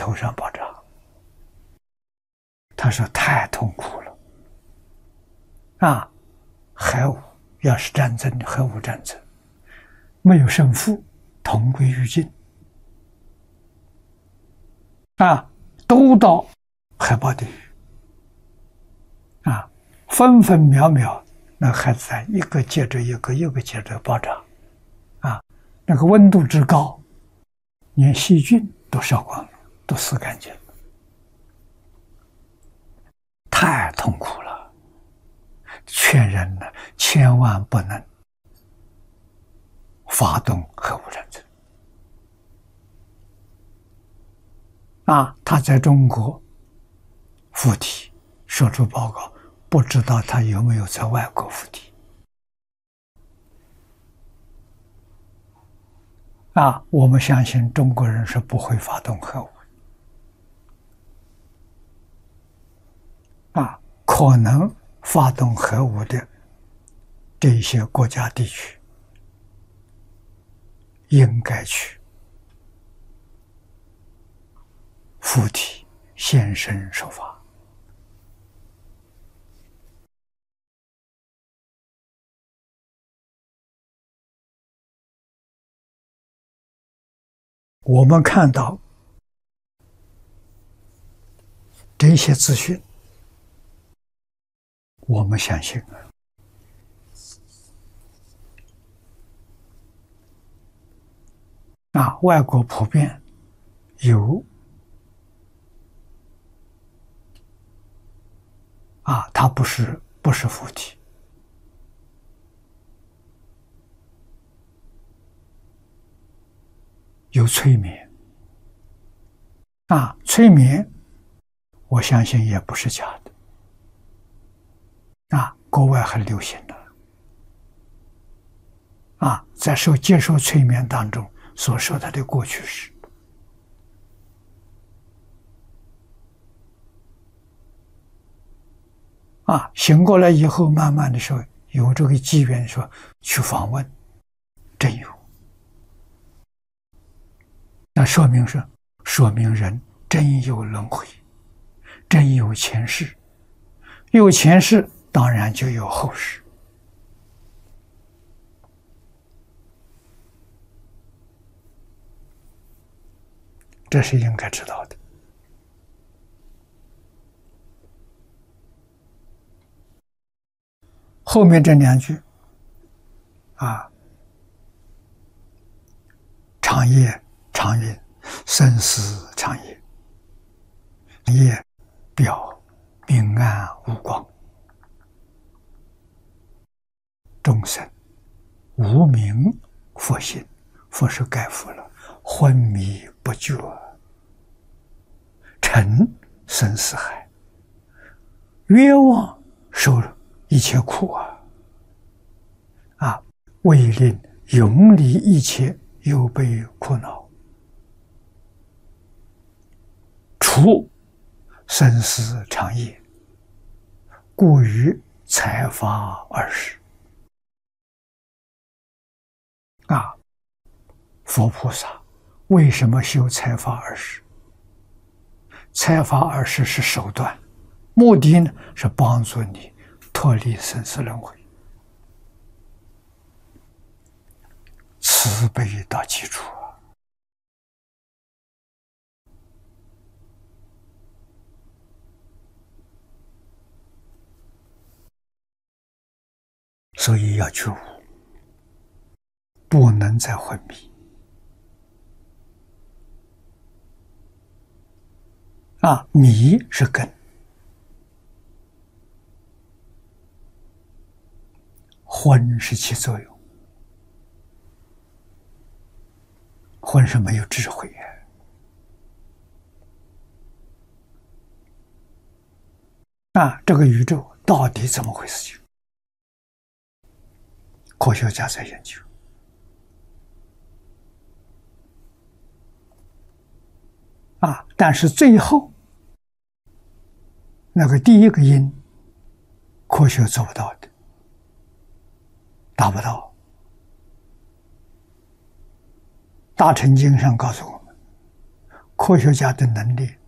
头上爆炸。他说太痛苦了啊！核武要是战争，核武战争没有胜负，同归于尽啊！都到海豹地狱啊！分分秒秒，那核子弹一个接着一个，一个接着爆炸啊！那个温度之高，连细菌都烧光了，都死干净了，太痛苦了。劝人呢，千万不能发动核武战争啊！他在中国附体说出报告，不知道他有没有在外国附体啊！我们相信中国人是不会发动核武啊！可能发动核武的这些国家地区，应该去附体现身说法。我们看到这些资讯，我们相信外国普遍有它不是附体，有催眠催眠，我相信也不是假的国外很流行的在接受催眠当中所说他的过去式醒过来以后，慢慢的说有这个机缘说去访问，真有，那说明人真有轮回，真有前世，有前世当然就有后世。这是应该知道的。后面这两句长夜长饮，生死长夜，夜表明暗无光，众生无明佛心，佛是盖覆了，昏迷不觉，沉生死海，冤枉受一切苦为令永离一切忧悲苦恼，除生死长夜，故于财法20佛菩萨为什么修财法20？财法20是手段，目的呢是帮助你脱离生死轮回，慈悲到基础所以要觉悟，不能再昏迷迷是根，昏是起作用，昏是没有智慧这个宇宙到底怎么回事情？科学家在研究但是最后那个第一个因，科学做不到的，达不到。大乘经上告诉我们， 科学家的能力